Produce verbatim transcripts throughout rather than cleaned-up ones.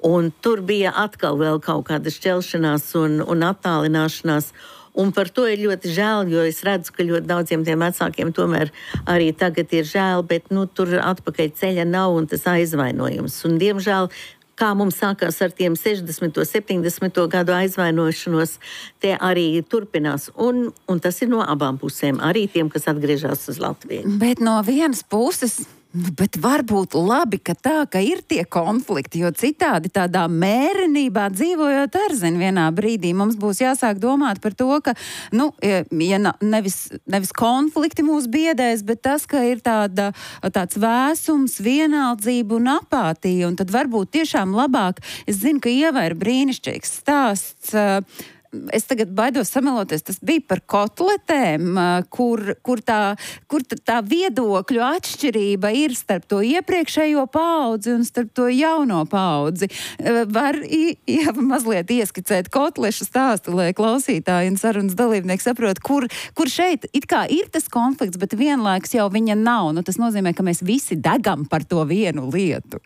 Un tur bija atkal vēl kaut kāda šķelšanās un, un attālināšanās. Un par to ir ļoti žēl, jo es redzu, ka ļoti daudziem tiem vecākiem tomēr arī tagad ir žēl, bet nu, tur atpakaļ ceļa nav un tas aizvainojums. Un diemžēl, kā mums sākās ar tiem sešdesmito, septiņdesmito gadu aizvainošanos, tie arī turpinās. Un, un tas ir no abām pusēm, arī tiem, kas atgriežas uz Latviju. Bet no vienas puses... Bet varbūt labi, ka tā, ka ir tie konflikti, jo citādi tādā mērenībā dzīvojot ar zin vienā brīdī mums būs jāsāk domāt par to, ka, nu, ja nevis, nevis konflikti mūs biedēs, bet tas, ka ir tāda, tāds vēsums, vienaldzība un apātija, un tad varbūt tiešām labāk, es zinu, ka Ieva ir brīnišķīgs stāsts, es tagad baidos sameloties, tas bija par kotletēm, kur, kur, tā, kur tā viedokļu atšķirība ir starp to iepriekšējo paudzi un starp to jauno paudzi. Var Ieva mazliet ieskicēt kotlešu stāstu, lai klausītāji un sarunas dalībnieki saprot, kur, kur šeit it kā ir tas konflikts, bet vienlaikus jau viņa nav. Nu, tas nozīmē, ka mēs visi degam par to vienu lietu.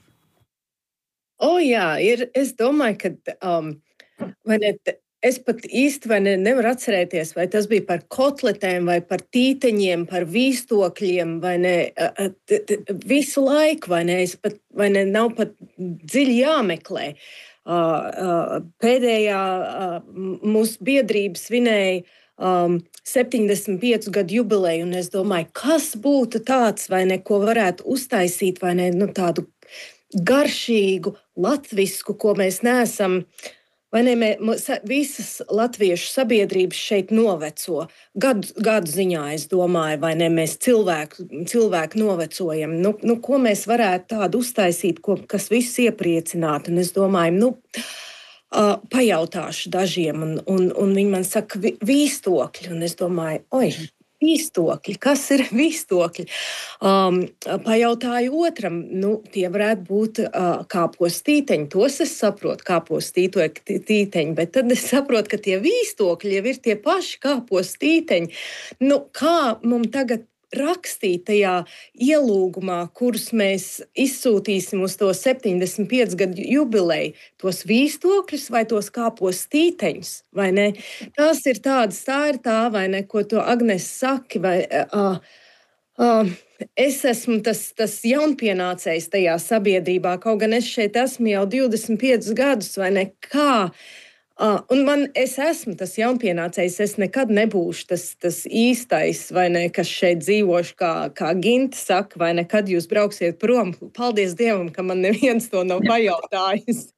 O, jā, ir, es domāju, ka, um, vai ne, es pat īsti vai ne, nevaru atcerēties, vai tas bija par kotletēm, vai par tīteņiem, par vīstokļiem, vai ne, t, t, visu laiku, vai ne, es pat, vai ne, nav pat dziļi jāmeklē. Uh, uh, pēdējā uh, mūsu biedrība svinēja um, septiņdesmit piecu gadu jubileju, un es domāju, kas būtu tāds, vai ne, ko varētu uztaisīt, vai ne, nu, tādu garšīgu, latvisku, ko mēs neesam... Vai ne, mē, visas latviešu sabiedrības šeit noveco. Gadu, gadu ziņā, es domāju, vai ne, mēs cilvēku, cilvēku novecojam. Nu, nu, ko mēs varētu tādu uztaisīt, ko, kas visus iepriecinātu? Un es domāju, nu, uh, pajautāšu dažiem, un, un, un viņi man saka, vīstokļi. Un es domāju, oi, vīstokļi, kas ir vīstokļi? Um, pajautāju otram, nu, tie varētu būt uh, kāpostīteņi. Tos es saprotu, kāpostīteņi, bet tad es saprotu, ka tie vīstokļi jau ir tie paši kāpostīteņi. Nu, kā mums tagad rakstīt tajā ielūgumā, kurus mēs izsūtīsim uz to septiņdesmit piecu gadu jubileju, tos vīstokļus vai tos kāpostīteņus, vai ne? Tas ir tāds, tā ir tā, vai ne, ko to Agnes saki, vai... Uh, uh, es esmu tas, tas jaunpienācējs tajā sabiedrībā, kaut gan es šeit esmu jau divdesmit piecus gadus, vai ne, kā... Uh, un man, es esmu tas jaunpienācējs, es nekad nebūšu tas, tas īstais, vai ne, kas šeit dzīvošu, kā, kā Ginta saka, vai nekad jūs brauksiet prom. Paldies Dievam, ka man neviens to nav pajautājis.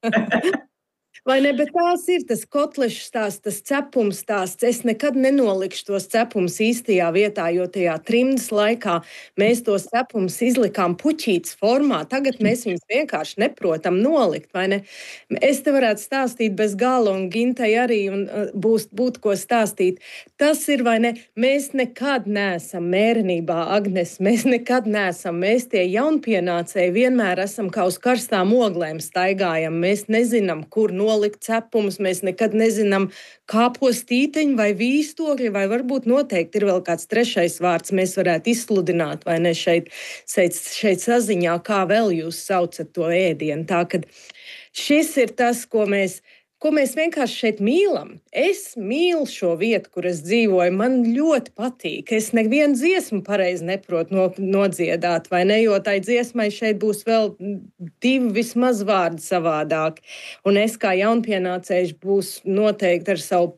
Vai ne, bet tās ir tas kotlešu stāsts, tas cepums stāsts. Es nekad nenolikšu tos cepumus īstajā vietā, jo tajā trimdas laikā mēs tos cepumus izlikām puķītes formā. Tagad mēs viņus vienkārši neprotam nolikt, vai ne? Es te varētu stāstīt bez gala, un Gintai arī un, uh, būs, būtu ko stāstīt. Tas ir, vai ne, mēs nekad neesam mērenībā, Agnes, mēs nekad neesam. Mēs tie jaunpienācēji vienmēr esam kā uz karstām oglēm staigājam. Mēs nezinām, kur nolikt. Nolikt cepumus, mēs nekad nezinām, kāpostīteņi vai vīstokļi, vai varbūt noteikti ir vēl kāds trešais vārds, mēs varētu izsludināt, vai ne, šeit, šeit, šeit saziņā, kā vēl jūs saucat to ēdienu. Tā, kad šis ir tas, ko mēs, ko mēs vienkārši šeit mīlam. Es mīlu šo vietu, kur es dzīvoju, man ļoti patīk. Es nevienu dziesmu pareizi neprotu no, nodziedāt, vai ne, jo tai dziesmai šeit būs vēl divi vismaz vārdi savādāk. Un es kā jaunpienācējs būs noteikti ar savu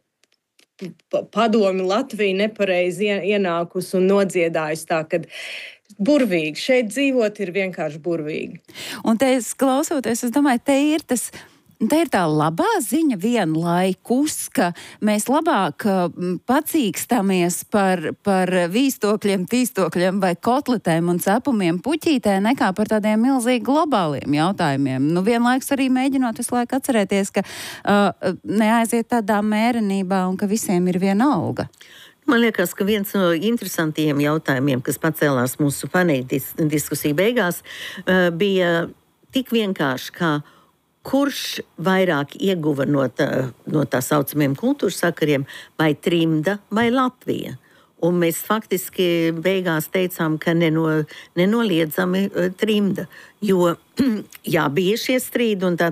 padomi Latviju nepareizi ienākus un nodziedājus tā, kad burvīgi. Šeit dzīvot ir vienkārši burvīgi. Un te es klausoties, es domāju, te ir tas... Tā ir tā labā ziņa vienlaikus, ka mēs labāk pacīkstamies par, par vīstokļiem, tīstokļiem vai kotletēm un cepumiem puķītē nekā par tādiem milzīgi globāliem jautājumiem. Nu, vienlaikus arī mēģinot visu laiku atcerēties, ka uh, neaiziet tādā mērenībā un ka visiem ir viena alga. Man liekas, ka viens no interesantiem jautājumiem, kas pacēlās mūsu paneļa dis- diskusiju beigās, uh, bija tik vienkārši, kā kurš vairāk ieguva no tā, no tā saucamiem kultūras sakariem, vai trimda vai Latvija. Un mēs faktiski beigās teicām, ka neno, nenoliedzami trimda, jo jā, bija šie strīdi un tā